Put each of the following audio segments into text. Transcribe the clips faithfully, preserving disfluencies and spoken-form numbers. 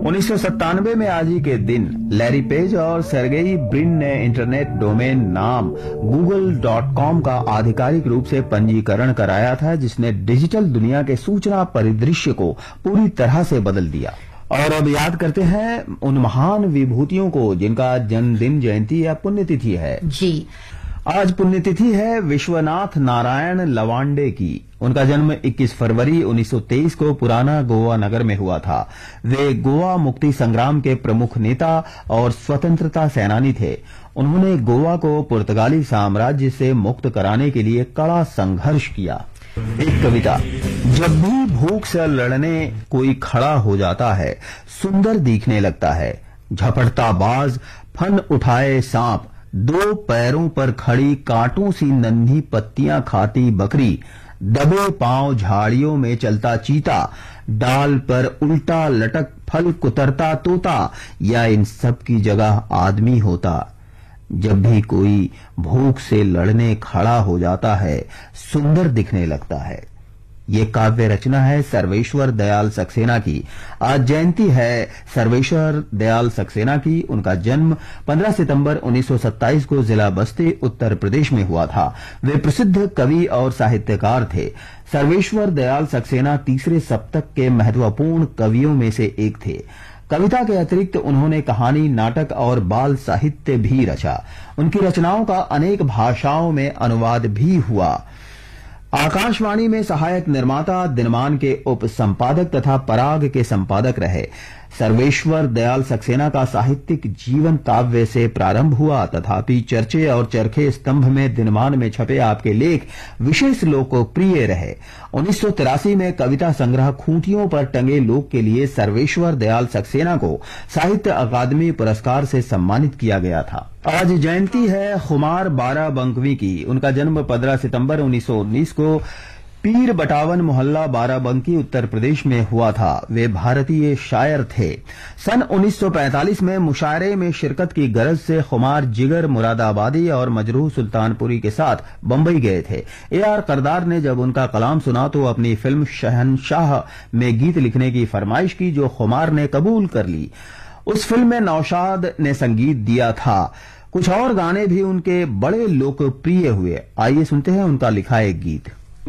उन्नीस सौ सत्तानवे में आज ही के दिन लैरी पेज और सर्गेई ब्रिन ने इंटरनेट डोमेन नाम गूगल डॉट कॉम का आधिकारिक रूप से पंजीकरण कराया था, जिसने डिजिटल दुनिया के सूचना परिदृश्य को पूरी तरह से बदल दिया। और अब याद करते हैं उन महान विभूतियों को जिनका जन्मदिन, जयंती या पुण्यतिथि है। जी, आज पुण्यतिथि है विश्वनाथ नारायण लवांडे की। उनका जन्म इक्कीस फरवरी उन्नीस सौ तेईस को पुराना गोवा नगर में हुआ था। वे गोवा मुक्ति संग्राम के प्रमुख नेता और स्वतंत्रता सेनानी थे। उन्होंने गोवा को पुर्तगाली साम्राज्य से मुक्त कराने के लिए कड़ा संघर्ष किया। एक कविता। जब भी भूख से लड़ने कोई खड़ा हो जाता है, सुंदर दिखने लगता है। झपटता बाज, फन उठाए सांप, दो पैरों पर खड़ी कांटों सी नन्ही पत्तियां खाती बकरी, दबे पांव झाड़ियों में चलता चीता, डाल पर उल्टा लटक फल कुतरता तोता, या इन सब की जगह आदमी होता। जब भी कोई भूख से लड़ने खड़ा हो जाता है, सुंदर दिखने लगता है। ये काव्य रचना है सर्वेश्वर दयाल सक्सेना की। आज जयंती है सर्वेश्वर दयाल सक्सेना की। उनका जन्म पंद्रह सितंबर उन्नीस सौ सत्ताईस को जिला बस्ती, उत्तर प्रदेश में हुआ था। वे प्रसिद्ध कवि और साहित्यकार थे। सर्वेश्वर दयाल सक्सेना तीसरे सप्तक के महत्वपूर्ण कवियों में से एक थे। कविता के अतिरिक्त उन्होंने कहानी, नाटक और बाल साहित्य भी रचा। उनकी रचनाओं का अनेक भाषाओं में अनुवाद भी हुआ। आकाशवाणी में सहायक निर्माता, दिनमान के उप संपादक तथा पराग के संपादक रहे। सर्वेश्वर दयाल सक्सेना का साहित्यिक जीवन काव्य से प्रारंभ हुआ, तथापि चर्चे और चरखे स्तंभ में दिनमान में छपे आपके लेख विशेष लोकप्रिय रहे। उन्नीस सौ तिरासी में कविता संग्रह खूंटियों पर टंगे लोक के लिए सर्वेश्वर दयाल सक्सेना को साहित्य अकादमी पुरस्कार से सम्मानित किया गया था। आज जयंती है खुमार बाराबंकी की। उनका जन्म पंद्रह सितंबर उन्नीस सौ उन्नीस को पीर बटावन मोहल्ला बाराबंकी, उत्तर प्रदेश में हुआ था। वे भारतीय शायर थे। सन उन्नीस सौ पैंतालीस में मुशायरे में शिरकत की गरज से खुमार जिगर मुरादाबादी और मजरूह सुल्तानपुरी के साथ बंबई गए थे। ए आर करदार ने जब उनका कलाम सुना तो अपनी फिल्म शहनशाह में गीत लिखने की फरमाइश की, जो खुमार ने कबूल कर ली। उस फिल्म में नौशाद ने संगीत दिया था। कुछ और गाने भी उनके बड़े लोकप्रिय हुए। आइए सुनते हैं उनका लिखा एक गीत।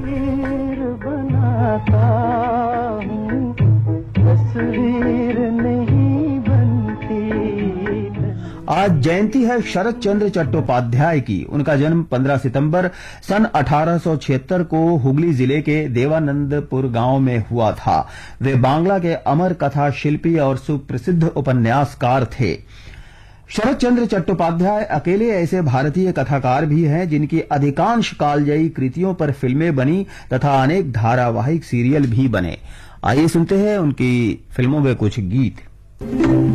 बनाता हूँ, तस्वीर नहीं बनती। आज जयंती है शरत चंद्र चट्टोपाध्याय की। उनका जन्म पंद्रह सितंबर सन अठारह सौ छिहत्तर को हुगली जिले के देवानंदपुर गांव में हुआ था। वे बांग्ला के अमर कथा शिल्पी और सुप्रसिद्ध उपन्यासकार थे। शरत चंद्र चट्टोपाध्याय अकेले ऐसे भारतीय कथाकार भी हैं जिनकी अधिकांश कालजयी कृतियों पर फिल्में बनी तथा अनेक धारावाहिक सीरियल भी बने। आइए सुनते हैं उनकी फिल्मों में कुछ गीत।